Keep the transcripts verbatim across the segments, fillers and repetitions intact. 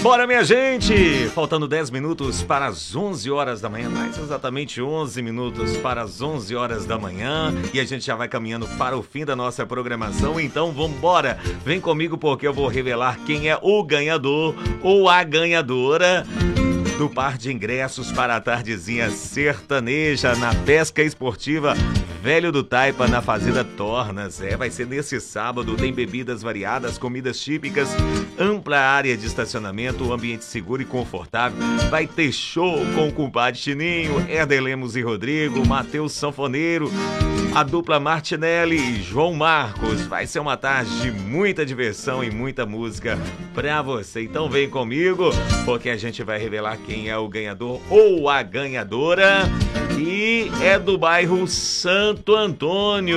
Bora, minha gente! Faltando dez minutos para as onze horas da manhã, mais exatamente onze minutos para as onze horas da manhã, e a gente já vai caminhando para o fim da nossa programação, então vambora! Vem comigo porque eu vou revelar quem é o ganhador ou a ganhadora do par de ingressos para a tardezinha sertaneja na pesca esportiva Velho do Taipa, na Fazenda Tornas. É, vai ser nesse sábado, tem bebidas variadas, comidas típicas, ampla área de estacionamento, ambiente seguro e confortável. Vai ter show com o compadre Chininho, Herder Lemos e Rodrigo, Matheus Sanfoneiro, a dupla Martinelli e João Marcos. Vai ser uma tarde de muita diversão e muita música pra você. Então vem comigo, porque a gente vai revelar quem é o ganhador ou a ganhadora. E é do bairro Santo Antônio.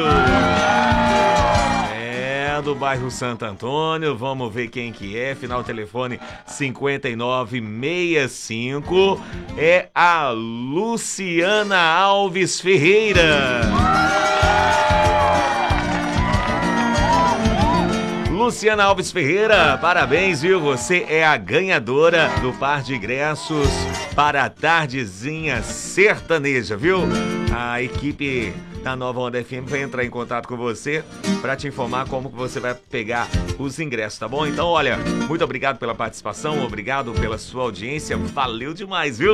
É do bairro Santo Antônio. Vamos ver quem que é. Final telefone cinquenta e nove sessenta e cinco. É a Luciana Alves Ferreira. Luciana Alves Ferreira, parabéns, viu? Você é a ganhadora do par de ingressos para a tardezinha sertaneja, viu? A equipe da Nova Onda F M vai entrar em contato com você para te informar como que você vai pegar os ingressos, tá bom? Então, olha, muito obrigado pela participação, obrigado pela sua audiência, valeu demais, viu?